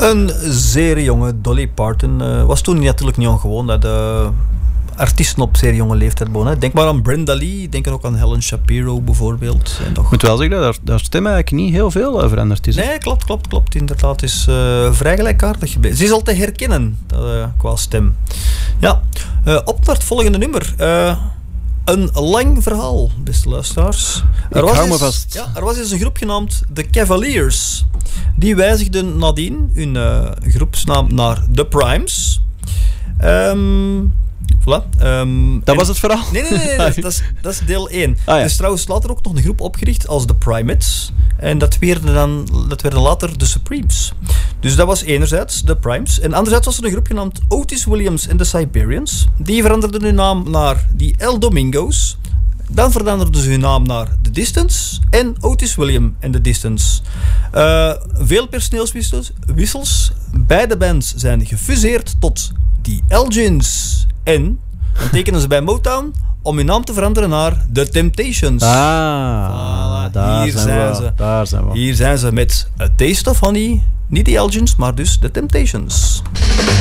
Een zeer jonge Dolly Parton was toen natuurlijk niet ongewoon dat artiesten op zeer jonge leeftijd begonnen. Denk maar aan Brenda Lee, denk ook aan Helen Shapiro bijvoorbeeld. En nog... Ik moet wel zeggen dat haar stem eigenlijk niet heel veel veranderd is. Nee, klopt. Inderdaad, het is vrij gelijkaardig gebleven. Ze is al te herkennen qua stem. Ja, op naar het volgende nummer. Een lang verhaal, beste luisteraars. Hou me vast. Ja, er was eens een groep genaamd The Cavaliers. Die wijzigden nadien hun groepsnaam naar The Primes. Voilà. Dat was het verhaal? Nee, dat is deel 1. Ah, ja. Er is trouwens later ook nog een groep opgericht als The Primates. En dat werden later The Supremes. Dus dat was enerzijds The Primes. En anderzijds was er een groep genaamd Otis Williams and the Siberians. Die veranderden hun naam naar The El Domingos. Dan veranderden ze hun naam naar The Distance en Otis William and the Distance. Veel personeelswissels. Beide bands zijn gefuseerd tot The Elgins. En dan tekenen ze bij Motown om hun naam te veranderen naar The Temptations. Voilà, daar zijn we. Hier zijn ze met A Taste of Honey. Niet The Elgins, maar dus The Temptations.